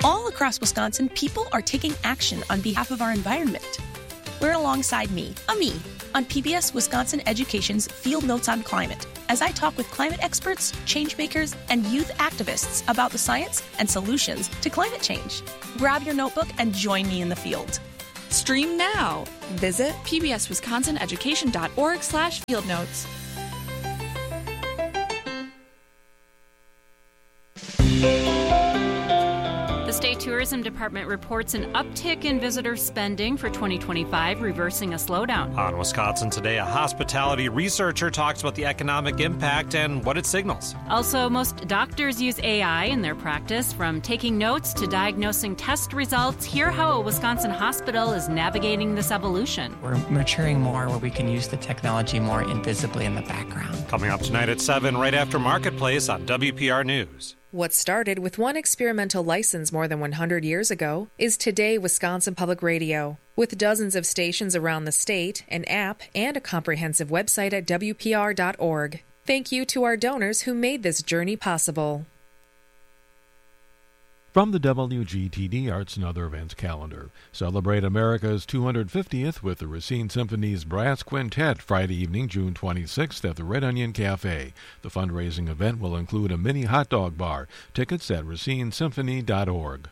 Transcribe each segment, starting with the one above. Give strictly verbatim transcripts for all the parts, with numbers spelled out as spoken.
All across Wisconsin, people are taking action on behalf of our environment. Learn alongside me, a me, on P B S Wisconsin Education's Field Notes on Climate, as I talk with climate experts, change makers, and youth activists about the science and solutions to climate change. Grab your notebook and join me in the field. Stream now. Visit pbswisconsineducation.org slash field notes. The State Tourism Department reports an uptick in visitor spending for twenty twenty-five, reversing a slowdown. On Wisconsin Today, a hospitality researcher talks about the economic impact and what it signals. Also, most doctors use A I in their practice, from taking notes to diagnosing test results. Hear how a Wisconsin hospital is navigating this evolution. We're maturing more where we can use the technology more invisibly in the background. Coming up tonight at seven, right after Marketplace on W P R News. What started with one experimental license more than one hundred years ago is today Wisconsin Public Radio. With dozens of stations around the state, an app, and a comprehensive website at W P R dot org. Thank you to our donors who made this journey possible. From the W G T D Arts and Other Events calendar, celebrate America's two hundred fiftieth with the Racine Symphony's Brass Quintet Friday evening, June twenty-sixth at the Red Onion Cafe. The fundraising event will include a mini hot dog bar. Tickets at racine symphony dot org.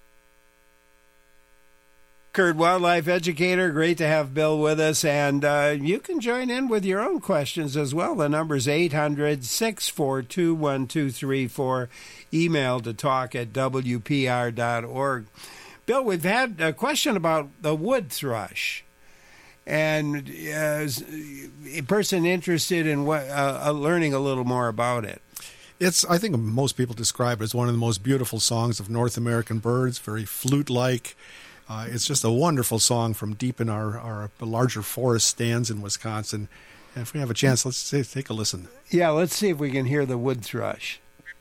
Kurt, wildlife educator, great to have Bill with us, and uh, you can join in with your own questions as well. The number's eight hundred, six four two, one two three four. Email to talk at W P R dot org. Bill, we've had a question about the wood thrush, and uh, a person interested in what, uh, learning a little more about it. It's, I think most people describe it as one of the most beautiful songs of North American birds, very flute-like. Uh, it's just a wonderful song from deep in our, our larger forest stands in Wisconsin. And if we have a chance, let's say, take a listen. Yeah, let's see if we can hear the wood thrush.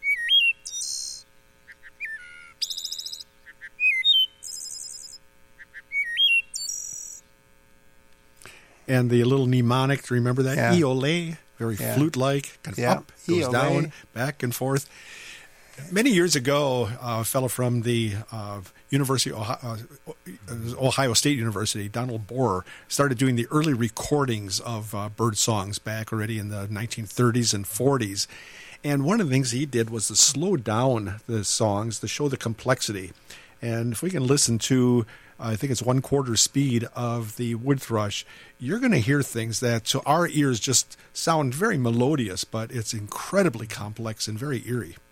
And the little mnemonic, do you remember that? Yeah. E-ole, very yeah. flute-like, kind of yeah. up, goes E-ole. down, back and forth. Many years ago, uh, a fellow from the uh, University of Ohio, uh, Ohio State University, Donald Borer, started doing the early recordings of uh, bird songs back already in the nineteen thirties and forties. And one of the things he did was to slow down the songs to show the complexity. And if we can listen to, uh, I think it's one quarter speed of the wood thrush, you're going to hear things that to our ears just sound very melodious, but it's incredibly complex and very eerie.